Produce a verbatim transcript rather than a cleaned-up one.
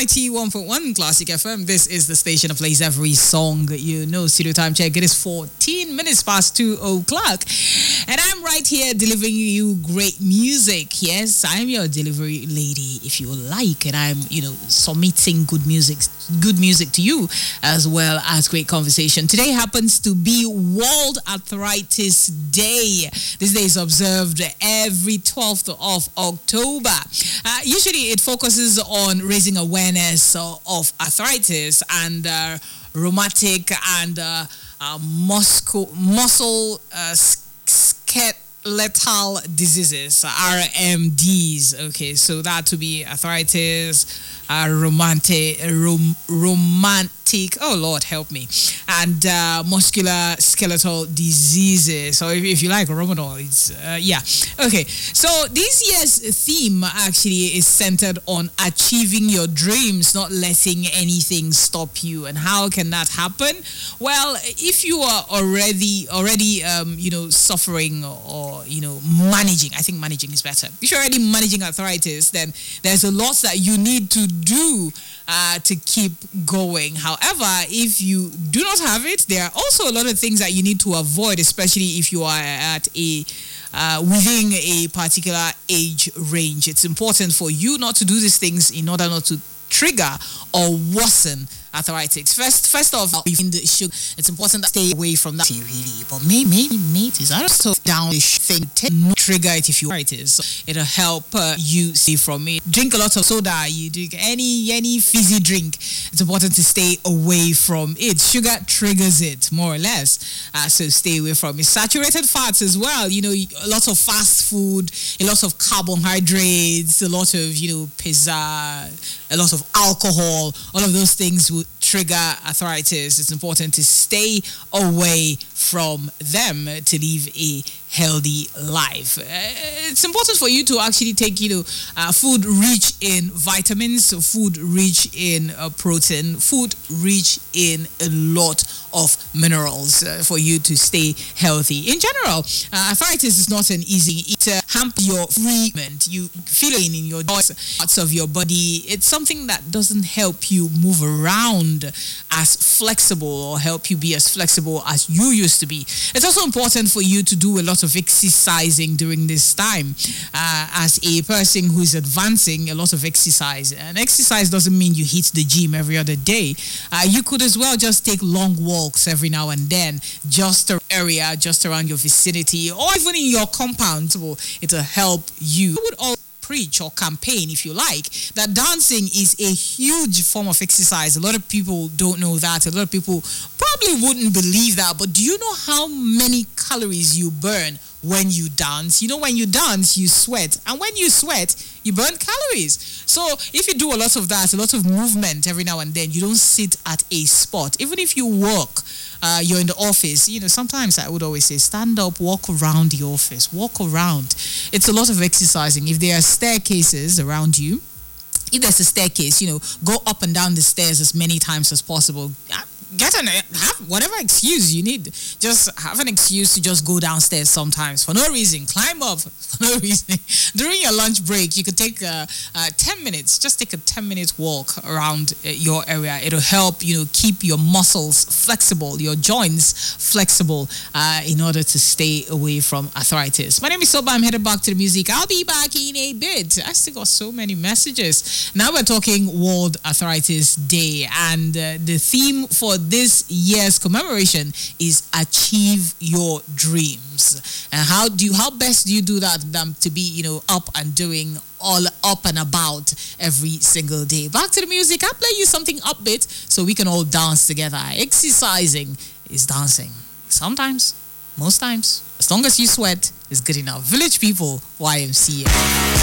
ninety-one point one Classic F M. This is the station that plays every song you know. Studio time check. It is fourteen minutes past two o'clock. And I'm right here delivering you great music. Yes, I'm your delivery lady, if you like. And I'm, you know, submitting good music, good music to you, as well as great conversation. Today happens to be World Arthritis Day. This day is observed every twelfth of October. Uh, usually it focuses on raising awareness uh, of arthritis and uh, rheumatic and uh, uh, muscle, muscle uh, skeletal diseases, R M Ds. Okay, so that to be arthritis, uh, romantic, rom- romantic, oh Lord help me, and uh, muscular skeletal diseases. So if, if you like rheumatoids, uh, yeah. Okay, so this year's theme actually is centered on achieving your dreams, not letting anything stop you. And how can that happen? Well, if you are already already um, you know suffering or, or you know managing, I think managing is better. If you're already managing arthritis, then there's a lot that you need to do uh, to keep going. However, if you do not have it, there are also a lot of things that you need to avoid, especially if you are at a uh, within a particular age range. It's important for you not to do these things in order not to trigger or worsen arthritis. First, first off, in the sugar, it's important to stay away from that. Really, but maybe, maybe, maybe it's also down the thing. Trigger it if you arthritis. So it'll help uh, you stay from it. Drink a lot of soda. You drink any any fizzy drink. It's important to stay away from it. Sugar triggers it more or less. Uh, so stay away from it. Saturated fats as well. You know, a lot of fast food, a lot of carbohydrates, a lot of you know pizza, a lot of alcohol. All of those things will trigger arthritis. It's important to stay away from them to live a healthy life. Uh, it's important for you to actually take, you know, uh, food rich in vitamins, food rich in uh, protein, food rich in a lot of minerals uh, for you to stay healthy. In general, uh, arthritis is not an easy. It uh, hampers your movement. You feel it in your joints, parts of your body. It's something that doesn't help you move around as flexible or help you be as flexible as you used to be. It's also important for you to do a lot of exercising during this time. Uh, as a person who is advancing, a lot of exercise. And exercise doesn't mean you hit the gym every other day. Uh, you could as well just take long walks every now and then, just around area, just around your vicinity, or even in your compound. Well, it'll help you. I would also preach or campaign, if you like, that dancing is a huge form of exercise. A lot of people don't know that. A lot of people probably wouldn't believe that. But do you know how many calories you burn when you dance? You know, when you dance, you sweat. And when you sweat, you burn calories. So if you do a lot of that, a lot of movement every now and then, you don't sit at a spot. Even if you work, uh, you're in the office, you know, sometimes I would always say, stand up, walk around the office, walk around. It's a lot of exercising. If there are staircases around you, if there's a staircase, you know, go up and down the stairs as many times as possible. Get an have whatever excuse you need. Just have an excuse to just go downstairs sometimes for no reason. Climb up for no reason. During your lunch break, you could take uh, uh, ten minutes. Just take a ten minute walk around uh, your area. It'll help you know keep your muscles flexible, your joints flexible, uh, in order to stay away from arthritis. My name is Soba. I'm headed back to the music. I'll be back in a bit. I still got so many messages. Now we're talking World Arthritis Day, and uh, the theme for this year's commemoration is achieve your dreams. And how do you, how best do you do that than to be, you know, up and doing all up and about every single day? Back to the music. I'll play you something upbeat so we can all dance together. Exercising is dancing. Sometimes, most times, as long as you sweat, is good enough. Village People, Y M C A.